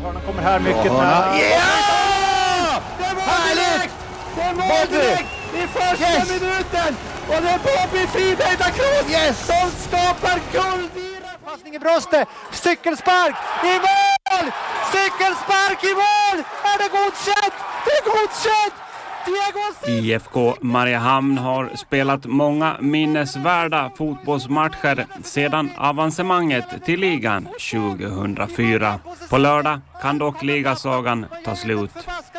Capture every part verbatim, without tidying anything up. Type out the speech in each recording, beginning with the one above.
Hörnan kommer här mycket ja, nära. Ja! Det är mål direkt! Det är mål direkt i första yes. minuten! Och det är Bobby Friberg Kroos yes. som skapar guld i passning i bröstet. Cykelspark i mål! Cykelspark i mål! Är det godkänt? Det är godkänt! I F K Mariehamn har spelat många minnesvärda fotbollsmatcher sedan avancemanget till ligan tjugohundrafyra. På lördag kan dock ligasagan ta slut.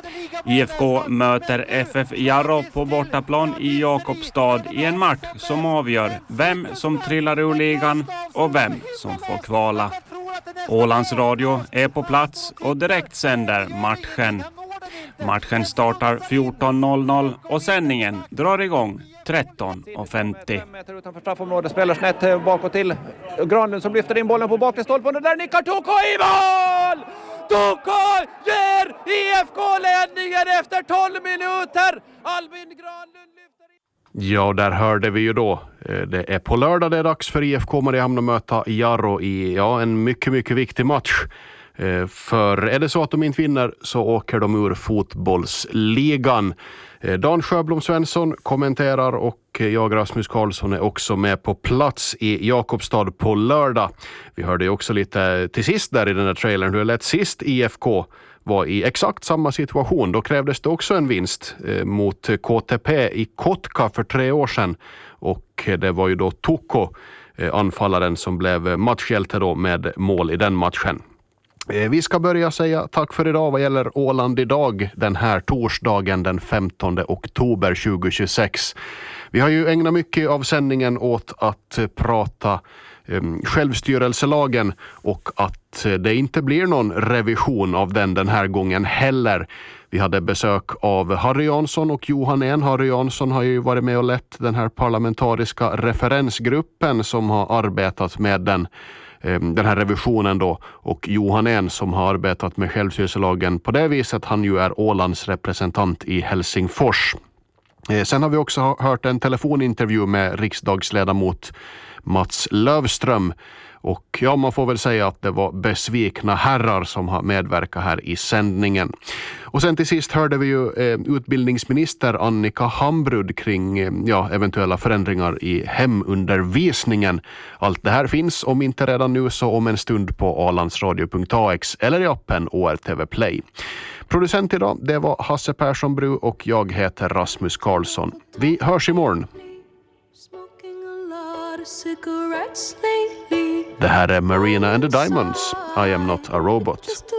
I F K möter F F Jarro på bortaplan i Jakobstad i en match som avgör vem som trillar ur ligan och vem som får kvala. Ålands Radio är på plats och direkt sänder matchen. Matchen startar fjorton noll noll och sändningen drar igång tretton femtio. Meter utanför straffområdet, spelar snett bakåt till Granlund som lyfter in bollen på bakre stolpen och där nickar Toko i mål! Toko ger I F K ledningen efter tolv minuter! Albin Granlund lyfter in... Ja, där hörde vi ju då. Det är på lördag det är dags för I F K Mariehamn att möta Jarro i ja, en mycket, mycket viktig match. För är det så att de inte vinner så åker de ur fotbollsligan. Dan Sjöblom Svensson kommenterar och jag, Rasmus Karlsson, är också med på plats i Jakobstad på lördag. Vi hörde ju också lite till sist där i den här trailern hur det lät sist I F K var i exakt samma situation. Då krävdes det också en vinst mot K T P i Kotka för tre år sedan. Och det var ju då Toko, anfallaren, som blev matchhjälte då med mål i den matchen. Vi ska börja säga tack för idag vad gäller Åland idag den här torsdagen den femtonde oktober tjugohundratjugosex. Vi har ju ägnat mycket av sändningen åt att prata um, självstyrelselagen och att det inte blir någon revision av den den här gången heller. Vi hade besök av Harry Jansson och Johan En. Harry Jansson har ju varit med och lett den här parlamentariska referensgruppen som har arbetat med den den här revisionen då, och Johan En som har arbetat med självstyrelselagen på det viset, han ju är Ålands representant i Helsingfors. Sen har vi också hört en telefonintervju med riksdagsledamot Mats Lövström och ja, man får väl säga att det var besvikna herrar som har medverkat här i sändningen. Och sen till sist hörde vi ju eh, utbildningsminister Annika Hambrud kring eh, ja, eventuella förändringar i hemundervisningen. Allt det här finns, om inte redan nu så om en stund på ålandsradio punkt a x eller i appen O R T V Play. Producent idag, det var Hasse Persson Bru och jag heter Rasmus Karlsson. Vi hörs imorgon. Det här är Marina and the Diamonds. I am not a robot.